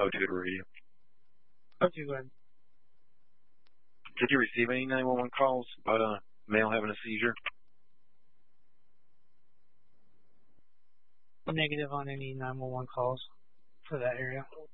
O2 to radio. O2, go ahead. Did you receive any 911 calls about a male having a seizure? Negative on any 911 calls for that area.